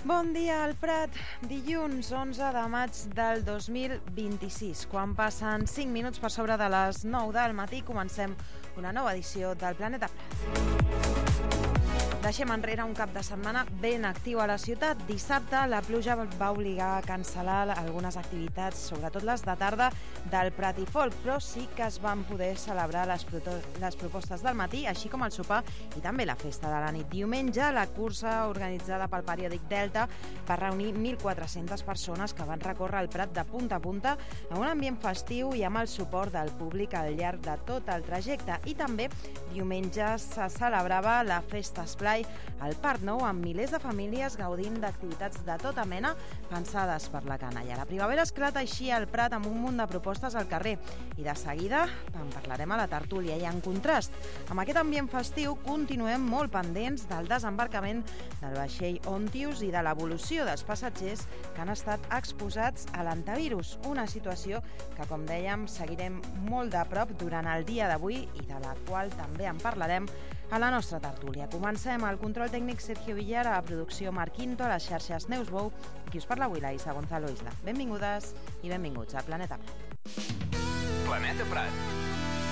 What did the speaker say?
Bon dia al Prat, dilluns 11 de maig del 2026. Quan passen 5 minuts per sobre de les 9 del matí, comencem una nova edició del Planeta Prat. Deixem enrere un cap de setmana ben actiu a la ciutat. Dissabte la pluja va obligar a cancel·lar algunes activitats, sobretot les de tarda, del Prat i Folk, però sí que es van poder celebrar les propostes del matí, així com el sopar i també la festa de la nit. Diumenge, la cursa organitzada pel periòdic Delta va reunir 1.400 persones que van recórrer el Prat de punta a punta en un ambient festiu i amb el suport del públic al llarg de tot el trajecte. I també diumenge se celebrava la Festa Esplai al Parc Nou amb milers de famílies gaudint d'activitats de tota mena pensades per la canalla. La primavera esclata així al Prat amb un munt de propostes al carrer i de seguida en parlarem a la tertúlia. I en contrast amb aquest ambient festiu continuem molt pendents del desembarcament del vaixell Ontius i de l'evolució dels passatgers que han estat exposats a l'antivirus, una situació que, com dèiem, seguirem molt de prop durant el dia d'avui i de la qual també en parlarem a la nostra tertúlia. Comencem al control tècnic Sergio Villar, a la producció Marc Quinto, a les xarxes Newsbow, i qui us parla avui, la Gonzalo Isla. Benvingudes i benvinguts a Planeta Prat. Planeta Prat,